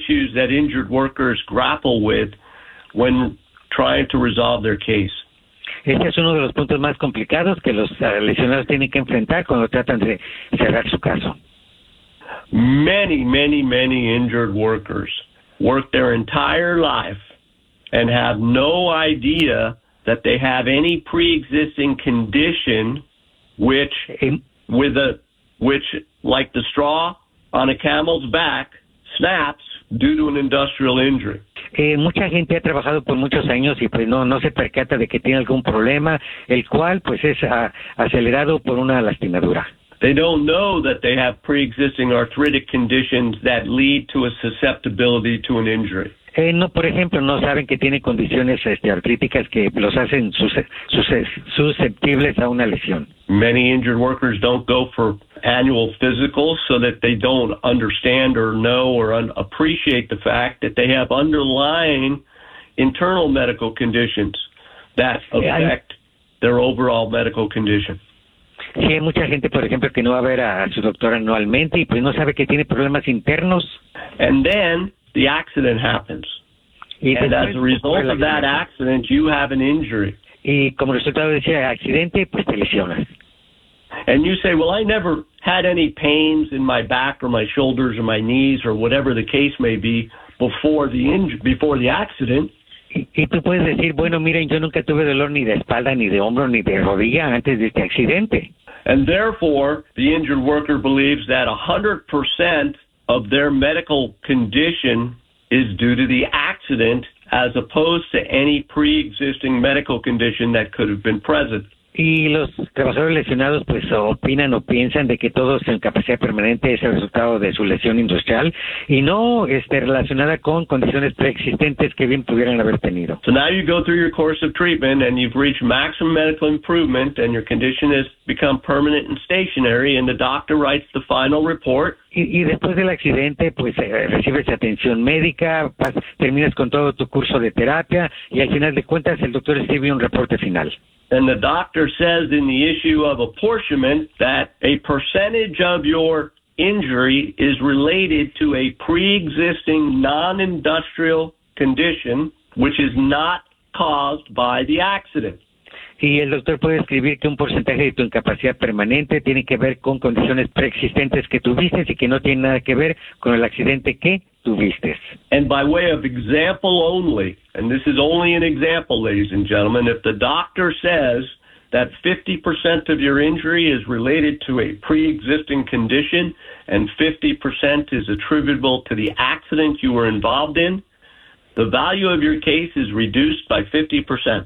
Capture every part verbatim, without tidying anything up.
issues that injured workers grapple with when trying to resolve their case. Este es uno de los puntos más complicados que los uh, lesionados tienen que enfrentar cuando tratan de cerrar su caso. Many, many, many injured workers work their entire life and have no idea that they have any pre-existing condition which, with a, which, like the straw on a camel's back, snaps due to an industrial injury. Eh, mucha gente ha trabajado por muchos años y pues no no se percata de que tiene algún problema, el cual pues es uh, acelerado por una lastimadura. They don't know that they have pre-existing arthritic conditions that lead to a susceptibility to an injury. Eh, no, por ejemplo, no saben que tiene condiciones este, artríticas que los hacen sus, sus, susceptibles a una lesión. Many injured workers don't go for annual physicals so that they don't understand or know or un- appreciate the fact that they have underlying internal medical conditions that affect their overall medical condition. Sí, hay mucha gente, por ejemplo, que no va a ver a su doctor anualmente y pues no sabe que tiene problemas internos. And then the accident happens. Y and as a result of that accident, you have an injury. Y como resultado de ese accidente, pues te lesionas. And you say, well, I never had any pains in my back or my shoulders or my knees or whatever the case may be before the inj- before the accident. Y, y tú puedes decir, bueno, miren, yo nunca tuve dolor ni de espalda, ni de hombro, ni de rodilla antes de este accidente. And therefore, the injured worker believes that one hundred percent of their medical condition is due to the accident as opposed to any pre-existing medical condition that could have been present. Y los trabajadores lesionados pues opinan o piensan de que todo su incapacidad permanente es el resultado de su lesión industrial y no este, relacionada con condiciones preexistentes que bien pudieran haber tenido. So now you go through your course of treatment and you've reached maximum medical improvement and your condition has become permanent and stationary and the doctor writes the final report. Y, y después del accidente pues eh, recibes atención médica, pas, terminas con todo tu curso de terapia y al final de cuentas el doctor escribe un reporte final. And the doctor says in the issue of apportionment that a percentage of your injury is related to a pre-existing non-industrial condition which is not caused by the accident. Y el doctor puede escribir que un porcentaje de tu incapacidad permanente tiene que ver con condiciones preexistentes que tuviste y que no tiene nada que ver con el accidente que tuviste. And by way of example only, and this is only an example, ladies and gentlemen, if the doctor says that fifty percent of your injury is related to a pre-existing condition and fifty percent is attributable to the accident you were involved in, the value of your case is reduced by fifty percent.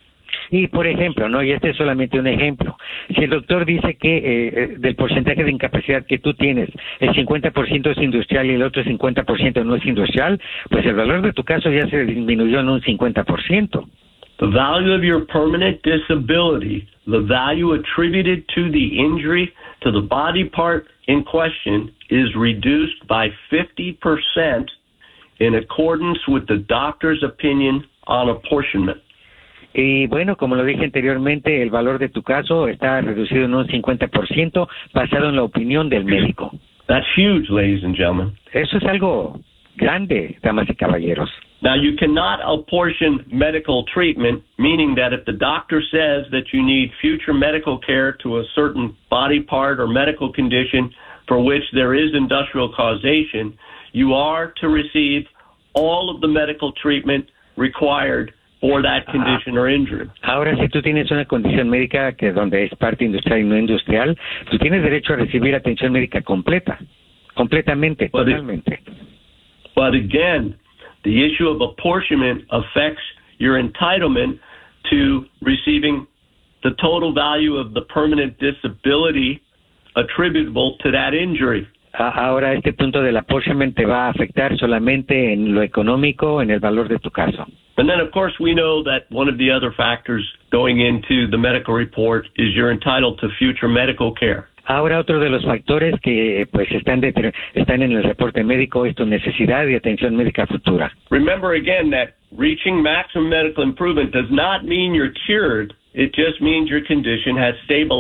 Y por ejemplo, ¿no? Y este es solamente un ejemplo. Si el doctor dice que eh, del porcentaje de incapacidad que tú tienes, el cincuenta por ciento es industrial y el otro cincuenta por ciento no es industrial, pues el valor de tu caso ya se disminuyó en un cincuenta por ciento. The value of your permanent disability, the value attributed to the injury to the body part in question, is reduced by fifty percent in accordance with the doctor's opinion on apportionment. Y bueno, como lo dije anteriormente, el valor de tu caso está reducido en un cincuenta por ciento basado en la opinión del médico. That's huge, ladies and gentlemen. Eso es algo grande, damas y caballeros. Now, you cannot apportion medical treatment, meaning that if the doctor says that you need future medical care to a certain body part or medical condition for which there is industrial causation, you are to receive all of the medical treatment required for that condition or injury. Ahora, si tú tienes una condición médica que donde es parte industrial y no industrial, tú tienes derecho a recibir atención médica completa, completamente, but totalmente. It, but again, the issue of apportionment affects your entitlement to receiving the total value of the permanent disability attributable to that injury. Ahora, este punto del apportionment te va a afectar solamente en lo económico, en el valor de tu caso. And then, of course, we know that one of the other factors going into the medical report is you're entitled to future medical care. Ahora, otro de los factores que pues están de, están en el reporte médico es tu necesidad de atención médica futura. Remember again that reaching maximum medical improvement does not mean you're cured. It just means your condition has stabilized.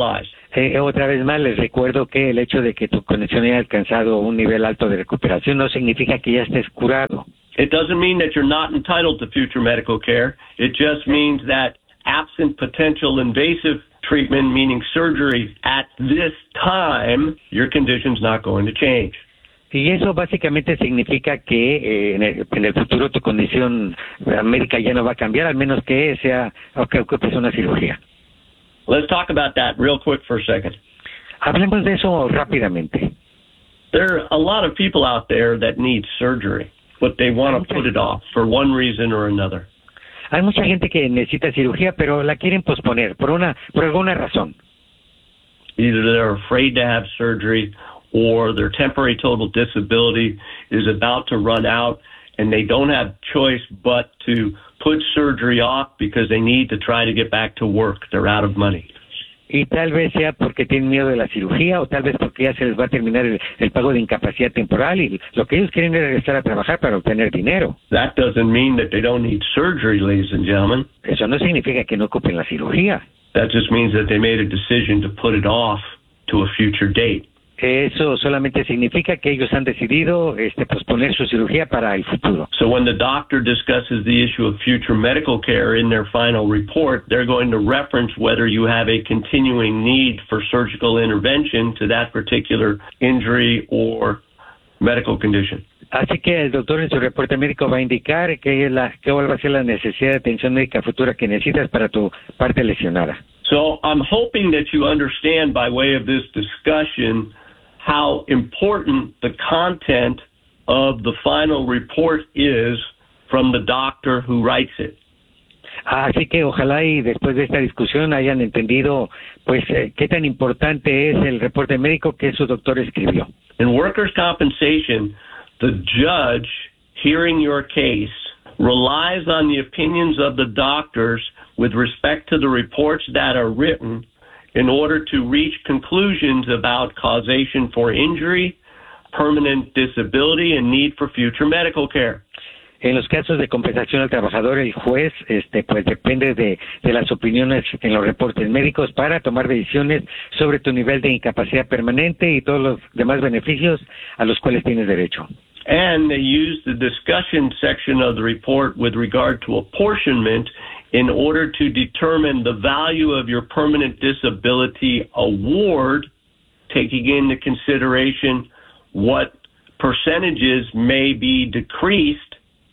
Eh, otra vez más, les recuerdo que el hecho de que tu condición haya alcanzado un nivel alto de recuperación no significa que ya estés curado. It doesn't mean that you're not entitled to future medical care. It just means that absent potential invasive treatment, meaning surgery, at this time, your condition's not going to change. Y eso básicamente significa que eh, en, el, en el futuro tu condición médica ya no va a cambiar, al menos que sea o que ocupes una cirugía. Let's talk about that real quick for a second. Hablemos de eso rápidamente. There are a lot of people out there that need surgery, but they want to put it off for one reason or another. Hay mucha gente que necesita cirugía, pero la quieren posponer por una por alguna razón. Either they're afraid to have surgery, or their temporary total disability is about to run out, and they don't have choice but to put surgery off because they need to try to get back to work. They're out of money. Y tal vez sea porque tienen miedo de la cirugía, o tal vez porque ya se les va a terminar el, el pago de incapacidad temporal, y lo que ellos quieren es regresar a trabajar para obtener dinero. That doesn't mean that they don't need surgery, ladies and gentlemen. Eso no significa que no ocupen la cirugía. That just means that they made a decision to put it off to a future date. Eso solamente significa que ellos han decidido este, posponer su cirugía para el futuro. So when the doctor discusses the issue of future medical care in their final report, they're going to reference whether you have a continuing need for surgical intervention to that particular injury or medical condition. Así que el doctor en su reporte médico va a indicar que es la, que va a ser la necesidad de atención médica futura que necesitas para tu parte lesionada. So I'm hoping that you understand by way of this discussion how important the content of the final report is from the doctor who writes it. Así que ojalá y después de esta discusión hayan entendido pues eh, qué tan importante es el reporte médico que su doctor escribió. In workers' compensation, the judge hearing your case relies on the opinions of the doctors with respect to the reports that are written in order to reach conclusions about causation for injury, permanent disability, and need for future medical care. En los casos de compensación al trabajador, el juez este, pues depende de, de las opiniones en los reportes médicos para tomar decisiones sobre tu nivel de incapacidad permanente y todos los demás beneficios a los cuales tienes derecho. And they use the discussion section of the report with regard to apportionment in order to determine the value of your permanent disability award, taking into consideration what percentages may be decreased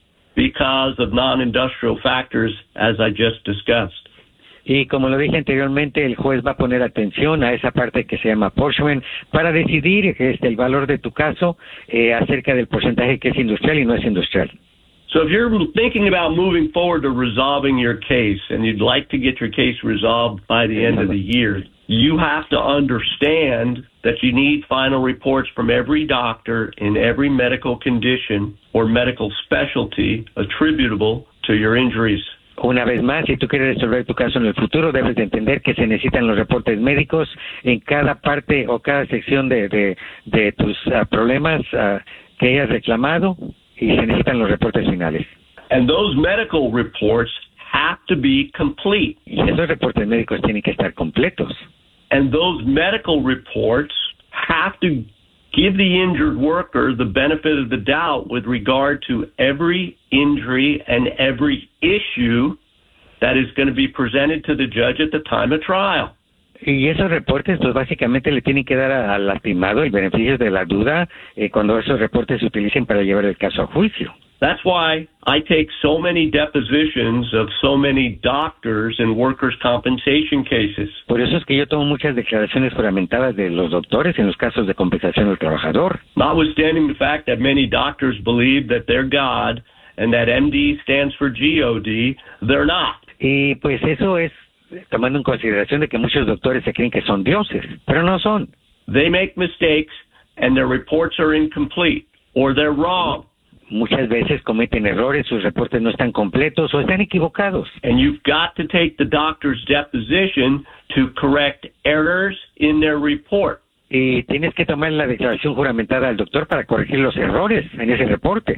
because of non-industrial factors, as I just discussed. Y como lo dije anteriormente, el juez va a poner atención a esa parte que se llama apportionment para decidir este, el valor de tu caso eh, acerca del porcentaje que es industrial y no es industrial. So if you're thinking about moving forward to resolving your case and you'd like to get your case resolved by the end of the year, you have to understand that you need final reports from every doctor in every medical condition or medical specialty attributable to your injuries. Una vez más, si tú quieres resolver tu caso en el futuro, debes de entender que se necesitan los reportes médicos en cada parte o cada sección de, de, de tus uh, problemas uh, que hayas reclamado, y se necesitan los reportes finales. And those medical reports have to be complete. Y esos reportes médicos tienen que estar completos. And those medical reports have to give the injured worker the benefit of the doubt with regard to every injury and every issue that is going to be presented to the judge at the time of trial. Y esos reportes, pues básicamente le tienen que dar al lastimado el beneficio de la duda eh, cuando esos reportes se utilicen para llevar el caso a juicio. That's why I take so many depositions of so many doctors in workers' compensation cases. Por eso es que yo tomo muchas declaraciones juramentadas de los doctores en los casos de compensación al trabajador. Notwithstanding the fact that many doctors believe that they're God and that M D stands for G O D, they're not. Y pues eso es tomando en consideración de que muchos doctores se creen que son dioses, pero no son. They make mistakes and their reports are incomplete or they're wrong. Muchas veces cometen errores, sus reportes no están completos o están equivocados. And you've got to take the doctor's deposition to correct errors in their report. Y tienes que tomar la declaración juramentada al doctor para corregir los errores en ese reporte.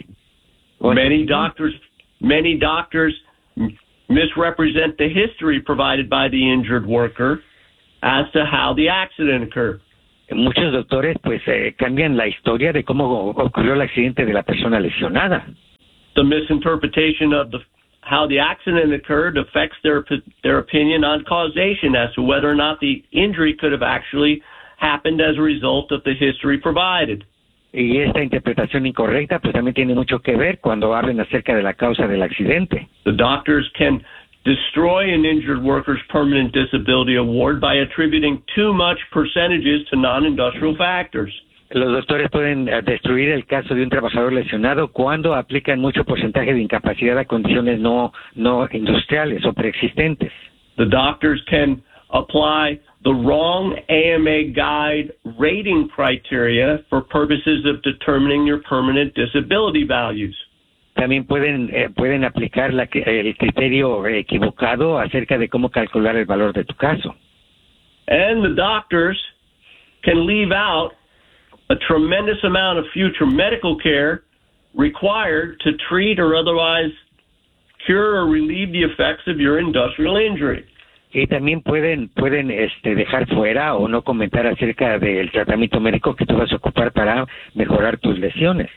Many doctors, many doctors misrepresent the history provided by the injured worker as to how the accident occurred. Muchos doctores pues eh, cambian la historia de cómo ocurrió el accidente de la persona lesionada. The misinterpretation of the how the accident occurred affects their their opinion on causation as to whether or not the injury could have actually happened as a result of the history provided. Y esta interpretación incorrecta pues también tiene mucho que ver cuando hablan acerca de la causa del accidente. The doctors can destroy an injured worker's permanent disability award by attributing too much percentages to non-industrial factors. Los doctores pueden uh, destruir el caso de un trabajador lesionado cuando aplican mucho porcentaje de incapacidad a condiciones no no industriales o preexistentes. The doctors can apply the wrong A M A guide rating criteria for purposes of determining your permanent disability values. También pueden eh, pueden aplicar la, el criterio equivocado acerca de cómo calcular el valor de tu caso. And the doctors can leave out a tremendous amount of future medical care required to treat or otherwise cure or relieve the effects of your industrial injury. Y también pueden pueden este dejar fuera o no comentar acerca del tratamiento médico que tú vas a ocupar para mejorar tus lesiones.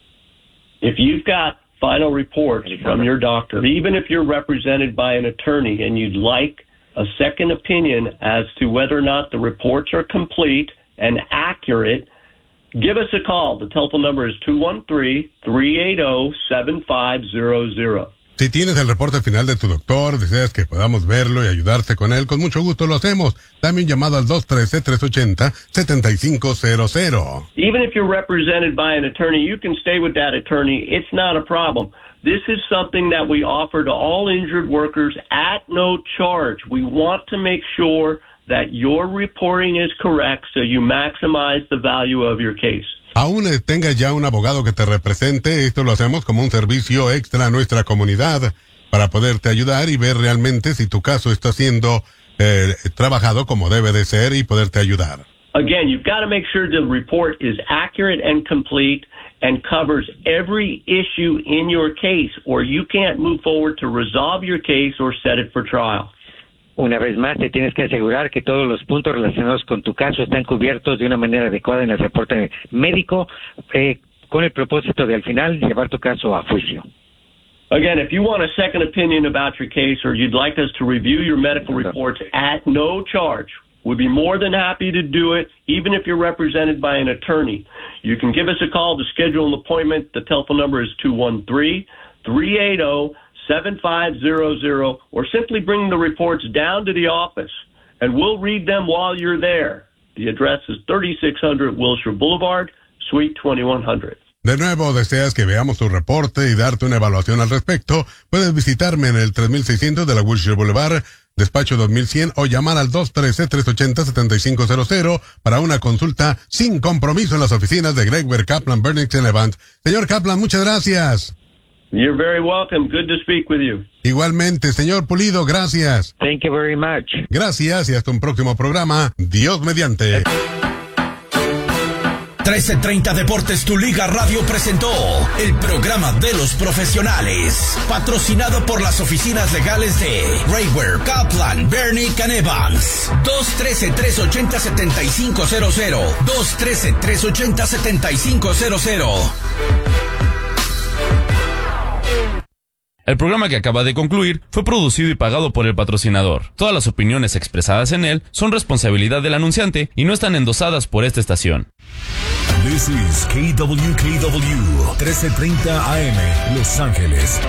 If you've got final reports from your doctor, even if you're represented by an attorney and you'd like a second opinion as to whether or not the reports are complete and accurate, give us a call. The telephone number is two one three, three eight zero, seven five zero zero. Si tienes el reporte final de tu doctor, deseas que podamos verlo y ayudarte con él, con mucho gusto lo hacemos. Dame un llamado al dos uno tres, tres ocho cero, siete cinco cero cero. Even if you're represented by an attorney, you can stay with that attorney. It's not a problem. This is something that we offer to all injured workers at no charge. We want to make sure that your reporting is correct so you maximize the value of your case. Aún tengas ya un abogado que te represente, esto lo hacemos como un servicio extra a nuestra comunidad para poderte ayudar y ver realmente si tu caso está siendo eh, trabajado como debe de ser y poderte ayudar. Again, you've got to make sure the report is accurate and complete and covers every issue in your case, or you can't move forward to resolve your case or set it for trial. Una vez más, te tienes que asegurar que todos los puntos relacionados con tu caso están cubiertos de una manera adecuada en el reporte médico, eh, con el propósito de al final llevar tu caso a juicio. Again, if you want a second opinion about your case or you'd like us to review your medical reports at no charge, we'd be more than happy to do it, even if you're represented by an attorney. You can give us a call to schedule an appointment. The telephone number is two one three, three eight zero, seven five zero zero, or simply bring the reports down to the office, and we'll read them while you're there. The address is thirty-six hundred Wilshire Boulevard, Suite twenty-one hundred. De nuevo, deseas que veamos tu reporte y darte una evaluación al respecto, puedes visitarme en el tres mil seiscientos de la Wilshire Boulevard, despacho dos mil cien, o llamar al dos uno tres, tres ocho cero, siete cinco cero cero para una consulta sin compromiso en las oficinas de Gregwer, Kaplan, Burnix and Evans. Señor Kaplan, muchas gracias. You're very welcome. Good to speak with you. Igualmente, señor Pulido, gracias. Thank you very much. Gracias y hasta un próximo programa. Dios mediante. trece treinta Deportes, tu Liga Radio presentó el programa de los profesionales, patrocinado por las oficinas legales de Gregwer, Kaplan, Bernick and Evans. dos uno tres, tres ocho cero, siete cinco cero cero. dos uno tres, tres ocho cero, siete cinco cero cero. El programa que acaba de concluir fue producido y pagado por el patrocinador. Todas las opiniones expresadas en él son responsabilidad del anunciante y no están endosadas por esta estación. This is K W K W, trece treinta A M, Los Ángeles.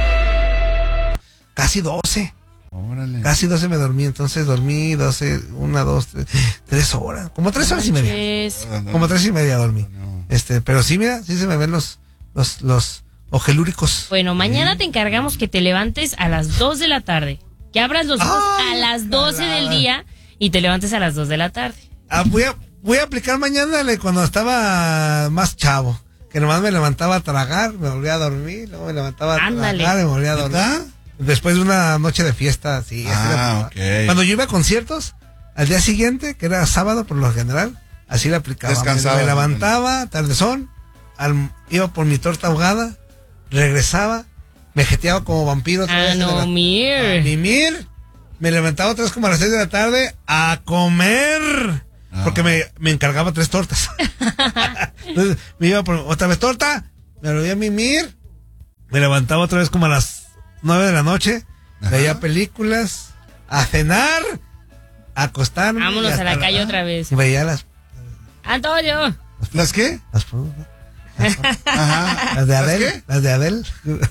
Casi doce. Órale. Casi doce me dormí, entonces dormí doce, una, dos, tres, tres horas. Como tres horas y media. Como tres y media dormí. Este, pero sí, mira, sí se me ven los, los, los ojelúricos. Bueno, mañana sí. Te encargamos que te levantes a las dos de la tarde. Que abras los ojos a las doce del día y te levantes a las dos de la tarde. Ah, voy a, voy a aplicar mañana cuando estaba más chavo. Que nomás me levantaba a tragar, me volvía a dormir, luego me levantaba a Ándale. tragar, me volvía a dormir. ¿Verdad? Después de una noche de fiesta, sí. Ah, okay. Cuando yo iba a conciertos, al día siguiente, que era sábado por lo general, así la aplicaba. Descansaba. Me, me levantaba, tardezón, al, iba por mi torta ahogada, regresaba, me jeteaba como vampiro. Ah, no, Mir. Mimir, me levantaba otra vez como a las seis de la tarde a comer. Ah. Porque me, me encargaba tres tortas. Entonces me iba por otra vez torta, me volvía a mimir, me levantaba otra vez como a las nueve de la noche, ajá, veía películas, a cenar, a acostarme. Vámonos a la calle la, otra vez. Veía las... ¡Antonio! ¿Las qué? Las, las, ajá. ¿Las de Adel? ¿Las, las de Adel.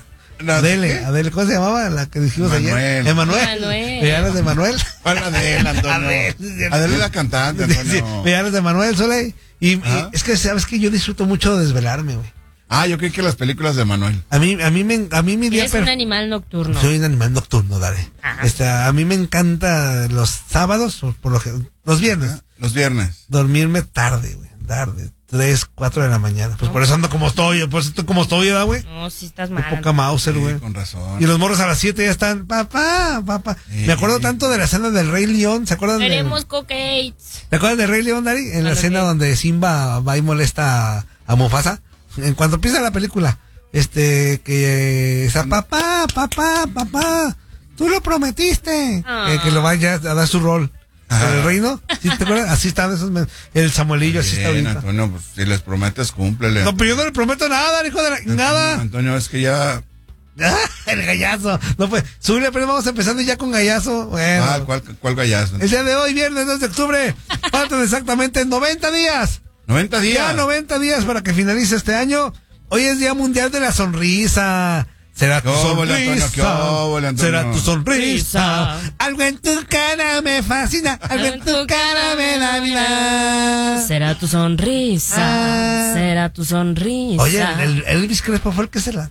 Adele, Adele, ¿cómo se llamaba? La que dijimos Manuel. ayer. Emanuel. Manuel. Veía las de Manuel. ¿Cuál Adele, Antonio? Adele, Adele es la cantante, Antonio. Sí, veía las de Manuel, Soleil. Y, y es que, ¿sabes que yo disfruto mucho de desvelarme, güey? Ah, yo creí que las películas de Manuel. A mí, a mí, me, a mí mi día... Es un animal nocturno. Soy un animal nocturno, dale. Este, a mí me encanta los sábados, por lo que, los viernes. Ajá. Los viernes. Dormirme tarde, güey, tarde. Tres, cuatro de la mañana. Pues no, por eso ando como estoy, por eso estoy como estoy, ¿verdad, güey? No, si estás mal. Poca Mauser, güey. Sí, con razón. Y los morros a las siete ya están, papá, papá. Sí. Me acuerdo tanto de la escena del Rey León, ¿se acuerdan? Queremos de... cocates. ¿Te acuerdas del Rey León, Dari? En la escena que... donde Simba va y molesta a, a Mufasa. En cuanto empieza la película, este, que esa, papá, papá, papá, tú lo prometiste. Ah. Eh, que lo vaya a dar su rol. ¿Pero el reino? ¿Sí te acuerdas? Así están esos. El Samuelillo, así está ahorita. Antonio, pues si les prometes, cúmplele. No, pero yo no le prometo nada, hijo de la. Antonio, nada. Antonio, es que ya. El gallazo. No, pues, súbele, pero vamos empezando ya con gallazo. Bueno. Ah, ¿cuál, cuál gallazo? El día de hoy, viernes dos de octubre. Faltan exactamente noventa días. noventa días. Ya noventa días para que finalice este año. Hoy es Día Mundial de la Sonrisa. Será tu sonrisa, será tu sonrisa. Algo en tu cara me fascina, algo en tu cara me da vida. Será tu sonrisa, ah. será tu sonrisa. Oye, el, el Elvis Crespo fue el que se la...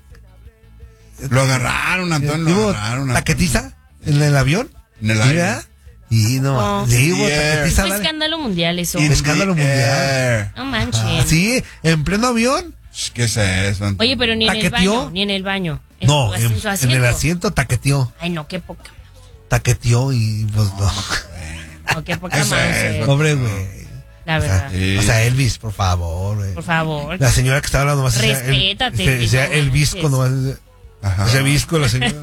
Lo agarraron, Antonio, lo agarraron. ¿Taquetiza? ¿En el avión? En el avión. Y no, oh. sí, taquetiza. Fue escándalo mundial eso. Escándalo mundial. No manches. Ah, sí, en pleno avión. ¿Qué es eso, Antonio? Oye, pero ni en el baño, ni en el baño. En no, su, en, en, su en el asiento taqueteó. Ay, no, qué poca. Taqueteó y pues no. No, qué poca más. Pobre güey. La verdad. O sea, sí. O sea, Elvis, por favor. Güey. Por favor. La señora que estaba hablando más. Respétate. O sea, el visco nomás. Ajá. Ese visco, la señora.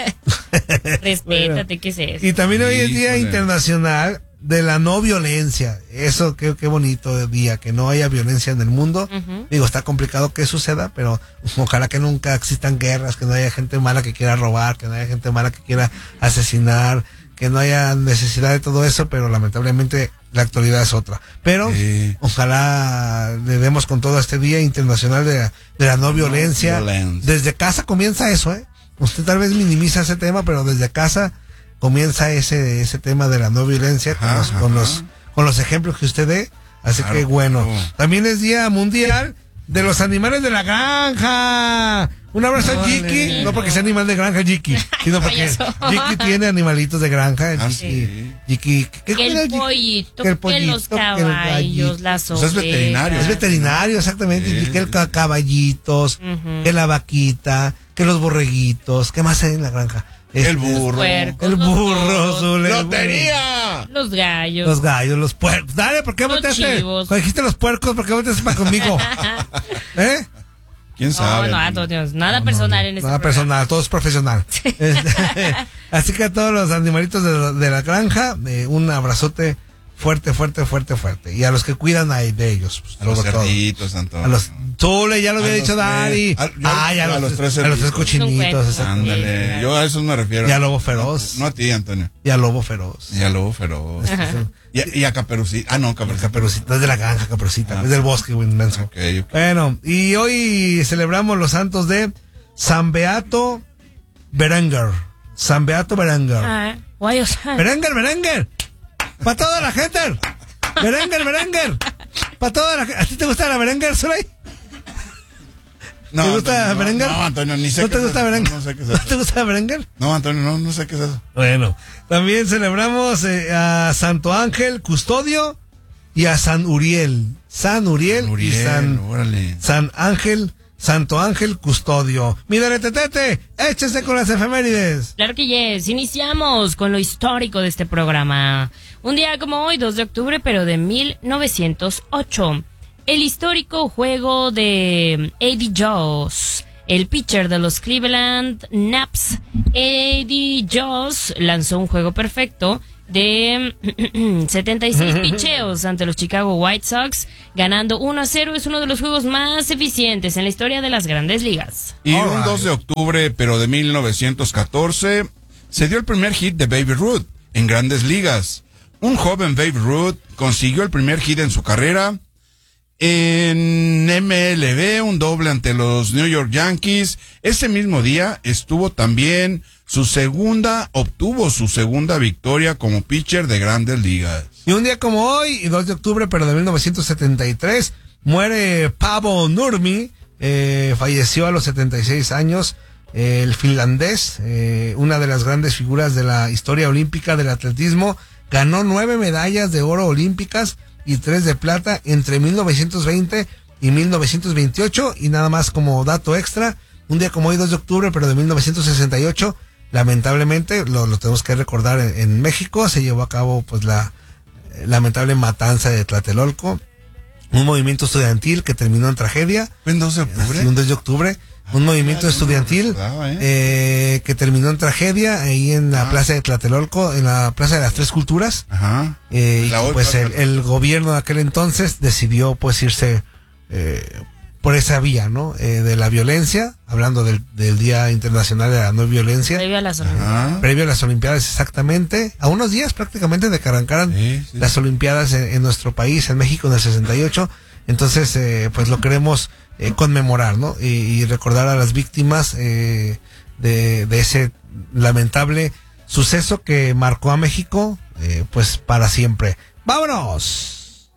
Respétate, bueno, ¿qué es eso? Y también hoy es Día Internacional de la No Violencia. Eso, qué, qué bonito día, que no haya violencia en el mundo. Uh-huh. Digo, está complicado que suceda, pero ojalá que nunca existan guerras, que no haya gente mala que quiera robar, que no haya gente mala que quiera asesinar, que no haya necesidad de todo eso, pero lamentablemente la actualidad es otra. Pero sí, ojalá le demos con todo este Día Internacional de la, de la No Violencia. No violencia. Desde casa comienza eso, ¿eh? Usted tal vez minimiza ese tema, pero desde casa comienza ese ese tema de la no violencia con, ajá, los, con los con los ejemplos que usted dé. Así claro, que bueno, también es Día Mundial de los Animales de la Granja. Un abrazo a Jiki, no porque sea animal de granja Jiki, sino porque Jiki tiene animalitos de granja. Ah, sí. Jiki, ¿qué que el pollito, que, el pollito, que los caballos, las ovejas. Es veterinario. Es veterinario, exactamente. Sí, que el ca- caballitos, uh-huh, que la vaquita, que los borreguitos, ¿qué más hay en la granja? Este, el burro. Puercos, el burro, Zule, ¡lotería! Los gallos. Los gallos, los puercos. Dale, ¿por qué volteaste? Cuando dijiste los puercos, ¿por qué volteaste para conmigo? ¿Eh? ¿Quién sabe? No, no, no, nada no, personal no, en este Nada programa. Personal, todo es profesional. Este, así que a todos los animalitos de, de la granja, eh, un abrazote fuerte, fuerte, fuerte, fuerte. Y a los que cuidan ahí de ellos. Pues, a los cerditos, Antonio. A los Zule, ya lo había dicho Dari. Ay, a, a, a los tres cerditos. A los tres cochinitos. Ándale, yo a esos me refiero. Y a Lobo Feroz. No, no a ti, Antonio. Y a Lobo Feroz. Y a Lobo Feroz. Y a, y a Caperucita. Ah, no, Caperucita. Caperucita es de la granja, Caperucita. Ah, es del bosque, güey, inmenso. Okay, okay. Bueno, y hoy celebramos los santos de San Beato Berenguer. San Beato Berenguer. Ah, guay, o sea. Berenguer, Berenguer. Para toda la gente. Berenguer, Berenguer. Para toda la gente. ¿A ti te gusta la Berenguer, Soleil? No, ¿Te gusta Antonio, Berenguer? No, Antonio, ni sé ¿No qué te gusta es Berenguer? No sé qué es eso. ¿No te gusta Berenguer? No, Antonio, no, no sé qué es eso. Bueno, también celebramos eh, a Santo Ángel Custodio y a San Uriel. San Uriel, Uriel y San, San Ángel, Santo Ángel Custodio. Mira, Tetete, échese con las efemérides. Claro que yes, iniciamos con lo histórico de este programa. Un día como hoy, dos de octubre, pero de mil novecientos ocho. El histórico juego de Eddie Jones El pitcher de los Cleveland Naps, Eddie Joss, lanzó un juego perfecto de setenta y seis picheos ante los Chicago White Sox, ganando uno a cero. Es uno de los juegos más eficientes en la historia de las Grandes Ligas. Y un dos de octubre, pero de mil novecientos catorce, se dio el primer hit de Babe Ruth en Grandes Ligas. Un joven Babe Ruth consiguió el primer hit en su carrera en M L B, un doble ante los New York Yankees. Ese mismo día estuvo también su segunda, obtuvo su segunda victoria como pitcher de Grandes Ligas. Y un día como hoy, dos de octubre, pero de mil novecientos setenta y tres, muere Paavo Nurmi, eh, falleció a los setenta y seis años, eh, el finlandés, eh, una de las grandes figuras de la historia olímpica del atletismo, ganó nueve medallas de oro olímpicas y tres de plata entre mil novecientos veinte y mil novecientos veintiocho. Y nada más como dato extra, un día como hoy, dos de octubre, pero de mil novecientos sesenta y ocho, lamentablemente, lo, lo tenemos que recordar, en, en México se llevó a cabo pues la eh, lamentable matanza de Tlatelolco, un movimiento estudiantil que terminó en tragedia. ¿En dos de octubre? Sí, un dos de octubre, un movimiento estudiantil eh, que terminó en tragedia ahí en la ah. plaza de Tlatelolco, en la plaza de las Tres Culturas. Ajá. Eh, y pues el, el gobierno de aquel entonces decidió pues irse eh, por esa vía, ¿no? Eh, de la violencia, hablando del, del Día Internacional de la No Violencia. Previo a las Olimpiadas. Previo a las Olimpiadas, exactamente. A unos días prácticamente de que arrancaran sí, sí. las Olimpiadas en, en nuestro país, en México, en el sesenta y ocho. Entonces, eh, pues lo queremos eh, conmemorar, ¿no? Y, y recordar a las víctimas eh, de, de ese lamentable suceso que marcó a México, eh, pues para siempre. ¡Vámonos!